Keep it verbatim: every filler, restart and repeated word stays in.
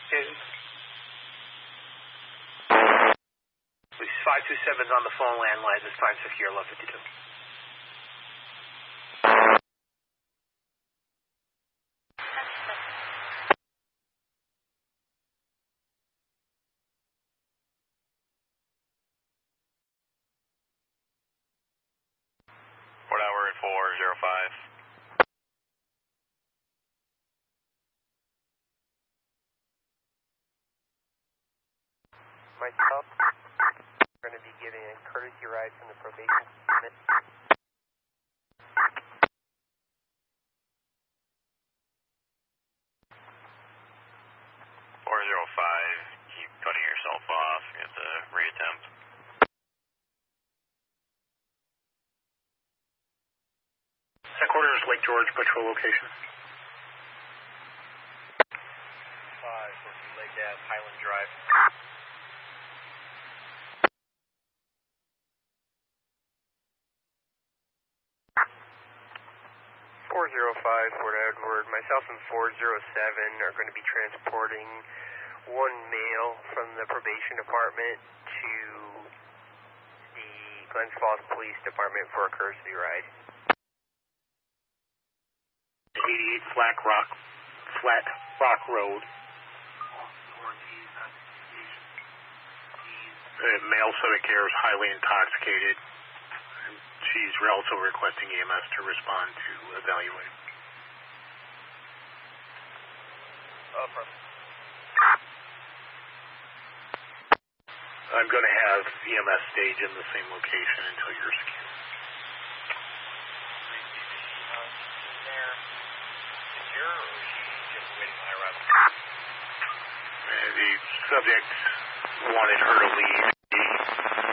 intoxicated. five two seven's on the phone landline. This time secure eleven fifty-two. Port hour at four zero five. Myself, we're going to be giving a courtesy ride from the probation department. four zero five, keep cutting yourself off. You have to reattempt. Headquarters, Lake George, patrol location. five fourteen Lake Ave, Highland Drive. four zero five, Fort Edward. Myself and four zero seven are going to be transporting one male from the probation department to the Glens Falls Police Department for a courtesy ride. eighty-eight Flat Rock, Flat Rock Road. Uh, male Civic Air is highly intoxicated. She's also requesting E M S to respond to evaluate. Uh, I'm going to have E M S stage in the same location until you're secure. There, secure, or is she just waiting on her up? Uh, the subject wanted her to leave.